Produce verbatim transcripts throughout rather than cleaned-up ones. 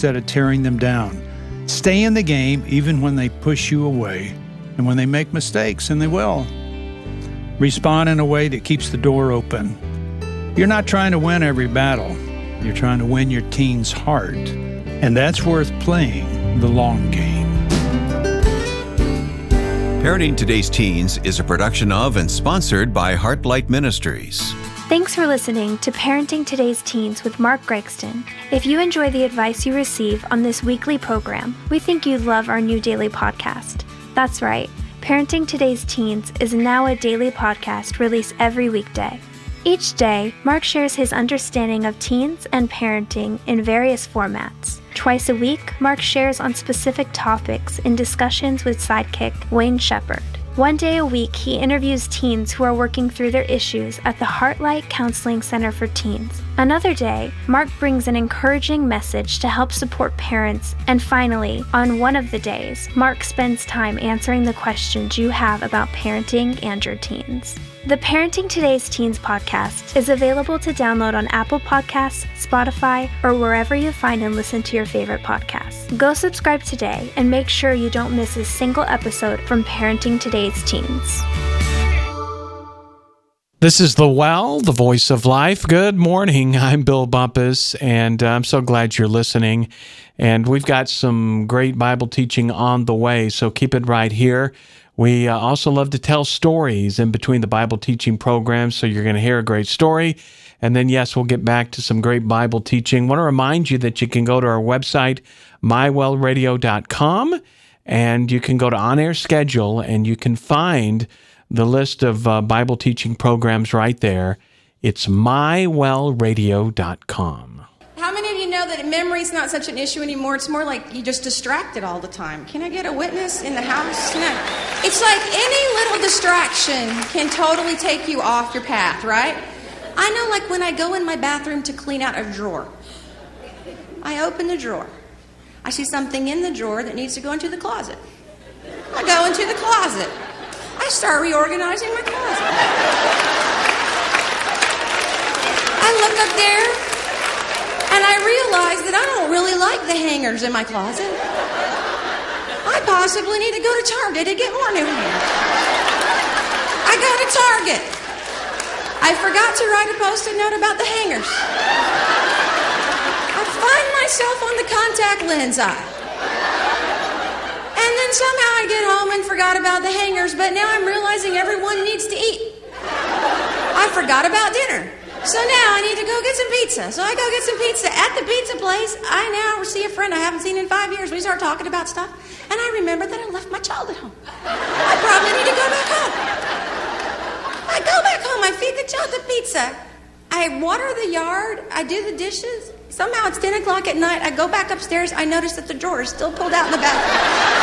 instead of tearing them down. Stay in the game even when they push you away and when they make mistakes, and they will. Respond in a way that keeps the door open. You're not trying to win every battle. You're trying to win your teen's heart, and that's worth playing the long game. Parenting Today's Teens is a production of and sponsored by Heartlight Ministries. Thanks for listening to Parenting Today's Teens with Mark Gregston. If you enjoy the advice you receive on this weekly program, we think you'd love our new daily podcast. That's right, Parenting Today's Teens is now a daily podcast released every weekday. Each day, Mark shares his understanding of teens and parenting in various formats. Twice a week, Mark shares on specific topics in discussions with sidekick Wayne Shepherd. One day a week, he interviews teens who are working through their issues at the Heartlight Counseling Center for Teens. Another day, Mark brings an encouraging message to help support parents. And finally, on one of the days, Mark spends time answering the questions you have about parenting and your teens. The Parenting Today's Teens podcast is available to download on Apple Podcasts, Spotify, or wherever you find and listen to your favorite podcasts. Go subscribe today and make sure you don't miss a single episode from Parenting Today's Teens. This is The Well, the voice of life. Good morning. I'm Bill Bumpus, and I'm so glad you're listening. And we've got some great Bible teaching on the way, so keep it right here. We uh, also love to tell stories in between the Bible teaching programs, so you're going to hear a great story. And then, yes, we'll get back to some great Bible teaching. I want to remind you that you can go to our website, my well radio dot com, and you can go to On Air Schedule, and you can find the list of uh, Bible teaching programs right there. It's my well radio dot com. How many of you know that memory's not such an issue anymore? It's more like you're just distracted all the time. Can I get a witness in the house? No. It's like any little distraction can totally take you off your path, right? I know, like when I go in my bathroom to clean out a drawer, I open the drawer. I see something in the drawer that needs to go into the closet. I go into the closet. I start reorganizing my closet. I look up there, and I realize that I don't really like the hangers in my closet. I possibly need to go to Target to get more new hangers. I go to Target. I forgot to write a post-it note about the hangers. I find myself on the contact lens aisle. And then somehow I get home and forgot about the hangers, but now I'm realizing everyone needs to eat. I forgot about dinner. So now I need to go get some pizza. So I go get some pizza at the pizza place. I now see a friend I haven't seen in five years. We start talking about stuff, and I remember that I left my child at home. I probably need to go back home. I go back home. I feed the child the pizza. I water the yard. I do the dishes. Somehow it's ten o'clock at night. I go back upstairs. I notice that the drawer is still pulled out in the bathroom.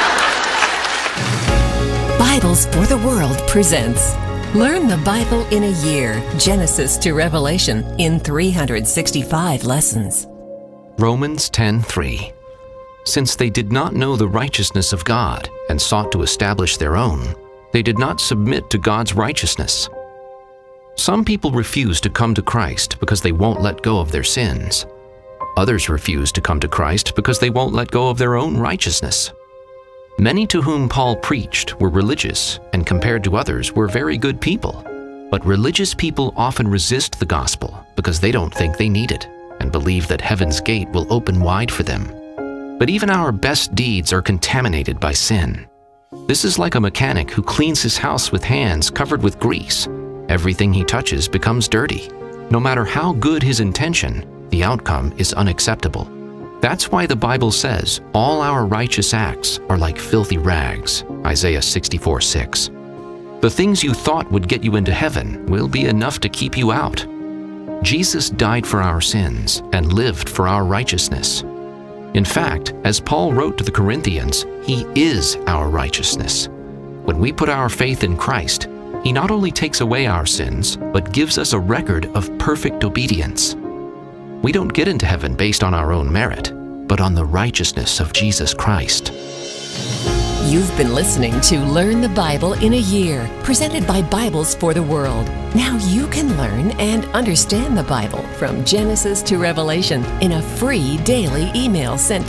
Bibles for the World presents Learn the Bible in a Year, Genesis to Revelation, in three hundred sixty-five lessons. Romans ten three. Since they did not know the righteousness of God and sought to establish their own, they did not submit to God's righteousness. Some people refuse to come to Christ because they won't let go of their sins. Others refuse to come to Christ because they won't let go of their own righteousness. Many to whom Paul preached were religious, and compared to others were very good people. But religious people often resist the gospel because they don't think they need it and believe that heaven's gate will open wide for them. But even our best deeds are contaminated by sin. This is like a mechanic who cleans his house with hands covered with grease. Everything he touches becomes dirty. No matter how good his intention, the outcome is unacceptable. That's why the Bible says all our righteous acts are like filthy rags, Isaiah sixty-four six. The things you thought would get you into heaven will be enough to keep you out. Jesus died for our sins and lived for our righteousness. In fact, as Paul wrote to the Corinthians, He is our righteousness. When we put our faith in Christ, He not only takes away our sins, but gives us a record of perfect obedience. We don't get into heaven based on our own merit, but on the righteousness of Jesus Christ. You've been listening to Learn the Bible in a Year, presented by Bibles for the World. Now you can learn and understand the Bible from Genesis to Revelation in a free daily email sent